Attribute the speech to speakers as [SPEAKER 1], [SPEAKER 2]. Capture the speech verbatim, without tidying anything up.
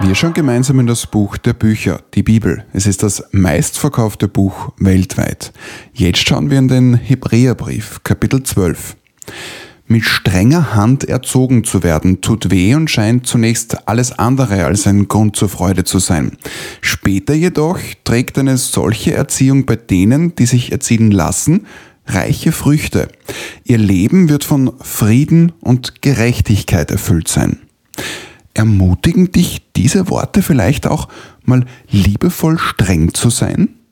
[SPEAKER 1] Wir schauen gemeinsam in das Buch der Bücher, die Bibel. Es ist das meistverkaufte Buch weltweit. Jetzt schauen wir in den Hebräerbrief, Kapitel zwölf. Mit strenger Hand erzogen zu werden, tut weh und scheint zunächst alles andere als ein Grund zur Freude zu sein. Später jedoch trägt eine solche Erziehung bei denen, die sich erziehen lassen, reiche Früchte. Ihr Leben wird von Frieden und Gerechtigkeit erfüllt sein. Ermutigen dich diese Worte vielleicht auch, mal liebevoll streng zu sein?